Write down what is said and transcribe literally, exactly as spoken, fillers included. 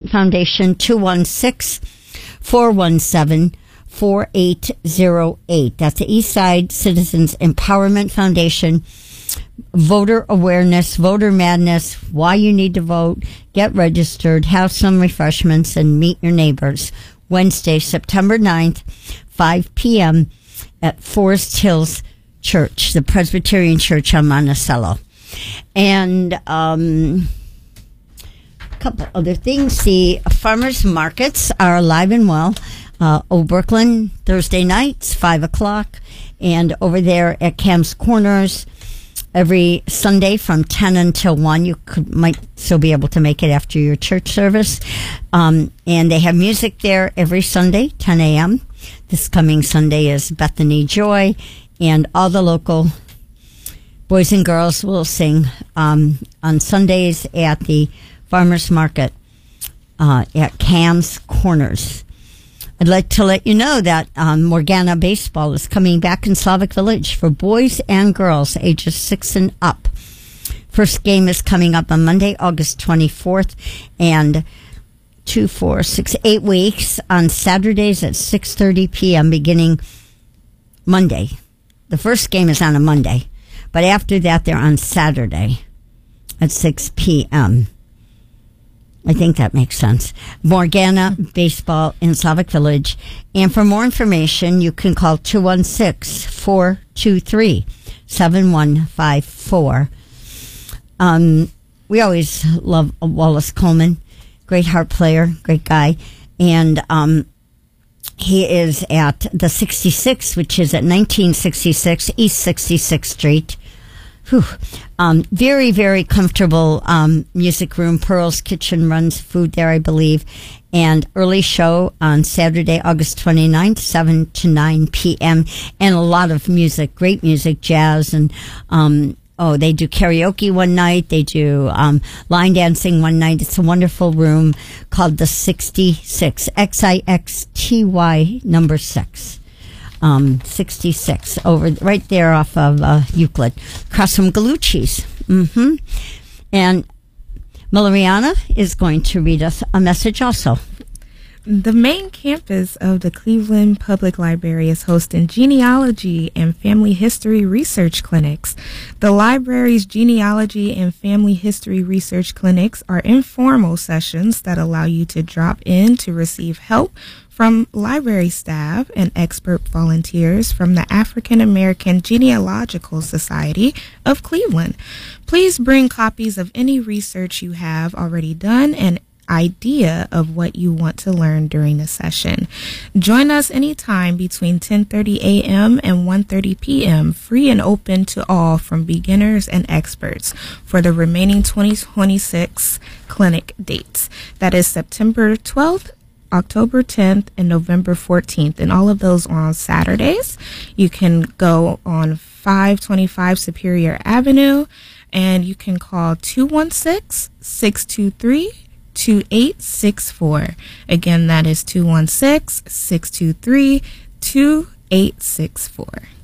Foundation, two one six, four one seven, four eight zero eight. That's the Eastside Citizens Empowerment Foundation. Voter awareness, voter madness, why you need to vote, get registered, have some refreshments, and meet your neighbors. Wednesday, September ninth, five p.m. at Forest Hills Church, the Presbyterian Church on Monticello. And um, a couple other things. The farmers markets are alive and well. Uh, Old Brooklyn, Thursday nights, five o'clock. And over there at Cam's Corners, every Sunday from ten until one. You could, might still be able to make it after your church service. Um, and they have music there every Sunday, ten a.m. This coming Sunday is Bethany Joy, and all the local boys and girls will sing um, on Sundays at the farmers market uh, at Cam's Corners. I'd like to let you know that um, Morgana Baseball is coming back in Slavic Village for boys and girls ages six and up. First game is coming up on Monday, August twenty-fourth, and two, four, six, eight weeks on Saturdays at six thirty p.m. beginning Monday. The first game is on a Monday, but after that they're on Saturday at six p.m. I think that makes sense. Morgana Baseball in Slavic Village. And for more information, you can call two one six, four two three, seven one five four. Um, we always love Wallace Coleman. Great harp player, great guy. And um, he is at the sixty-six, which is at nineteen sixty-six East sixty-sixth Street. Whew. Um, very, very comfortable um, music room. Pearl's Kitchen runs food there, I believe. And early show on Saturday, August twenty-ninth, seven to nine p.m. And a lot of music, great music, jazz. And, um, oh, they do karaoke one night. They do um, line dancing one night. It's a wonderful room called the sixty-six, X I X T Y number six. Um, sixty-six, over right there off of uh, Euclid, across from Gallucci's. Mm-hmm. And Malariana is going to read us a message also. The main campus of the Cleveland Public Library is hosting genealogy and family history research clinics. The library's genealogy and family history research clinics are informal sessions that allow you to drop in to receive help from library staff and expert volunteers from the African American Genealogical Society of Cleveland. Please bring copies of any research you have already done and idea of what you want to learn during the session. Join us anytime between ten thirty a.m. and one thirty p.m., free and open to all from beginners and experts for the remaining twenty twenty-six clinic dates. That is September twelfth, October tenth, and November fourteenth, and all of those are on Saturdays. You can go on five twenty-five Superior Avenue, and you can call two one six, six two three, two eight six four. Again, that is two one six, six two three, two eight six four.